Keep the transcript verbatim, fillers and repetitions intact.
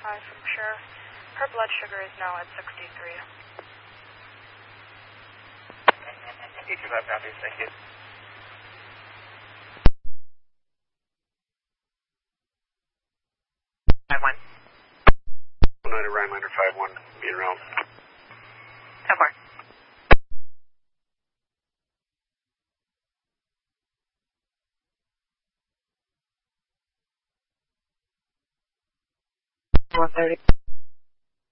five from Sheriff. Her blood sugar is now at sixty-three. eight two five copies, thank you. five one. United Rhinelander five one, be around. ten four. one thirty.